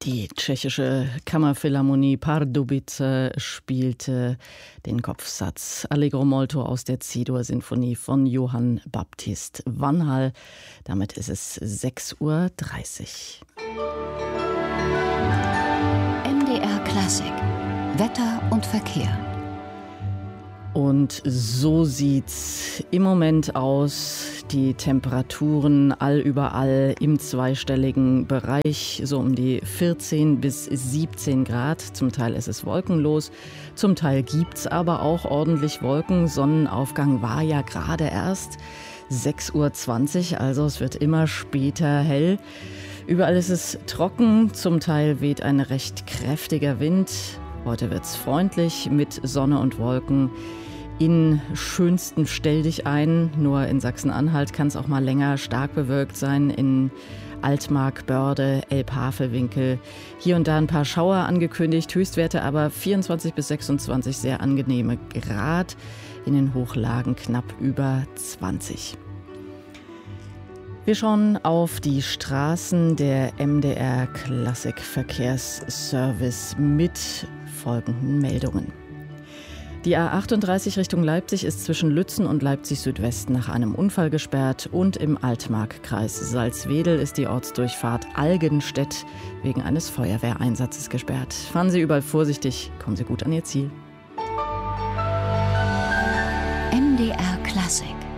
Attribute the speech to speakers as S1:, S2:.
S1: Die tschechische Kammerphilharmonie Pardubice spielte den Kopfsatz Allegro molto aus der C-Dur-Sinfonie von Johann Baptist Vanhal. Damit ist es 6:30 Uhr.
S2: MDR Klassik. Wetter und Verkehr.
S1: Und so sieht's im Moment aus. Die Temperaturen allüberall im zweistelligen Bereich, so um die 14 bis 17 Grad. Zum Teil ist es wolkenlos, zum Teil gibt's aber auch ordentlich Wolken. Sonnenaufgang war ja gerade erst 6:20 Uhr, also es wird immer später hell. Überall ist es trocken, zum Teil weht ein recht kräftiger Wind. Heute wird's freundlich mit Sonne und Wolken. In schönsten Stell dich ein, nur in Sachsen-Anhalt kann es auch mal länger stark bewölkt sein. In Altmark, Börde, Elbhavelwinkel. Hier und da ein paar Schauer angekündigt, Höchstwerte aber 24 bis 26 sehr angenehme Grad. In den Hochlagen knapp über 20. Wir schauen auf die Straßen. Der MDR Klassik Verkehrsservice mit folgenden Meldungen. Die A38 Richtung Leipzig ist zwischen Lützen und Leipzig Südwest nach einem Unfall gesperrt und im Altmarkkreis Salzwedel ist die Ortsdurchfahrt Algenstedt wegen eines Feuerwehreinsatzes gesperrt. Fahren Sie überall vorsichtig, kommen Sie gut an Ihr Ziel.
S2: MDR Klassik.